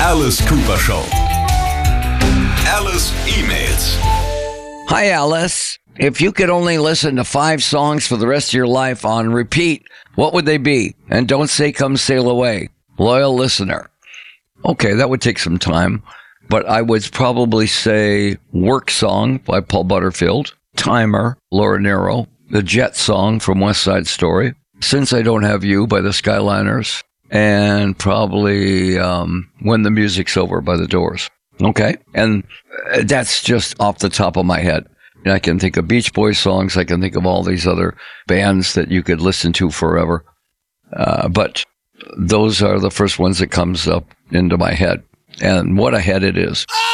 Alice Cooper Show. Alice emails. Hi, Alice. If you could only listen to 5 songs for the rest of your life on repeat, what would they be? And don't say Come Sail Away. Loyal listener. Okay, that would take some time, but I would probably say Work Song by Paul Butterfield, Timer, Laura Nyro, the Jet Song from West Side Story, Since I Don't Have You by the Skyliners, and probably When the Music's Over by the Doors. Okay? And that's just off the top of my head. I can think of Beach Boys songs. I can think of all these other bands that you could listen to forever. But those are the first ones that comes up into my head. And what a head it is.